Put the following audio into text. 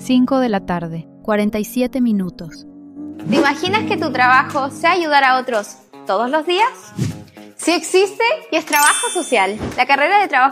5 de la tarde, 47 minutos. ¿Te imaginas que tu trabajo sea ayudar a otros todos los días? Sí existe y es trabajo social. La carrera de trabajo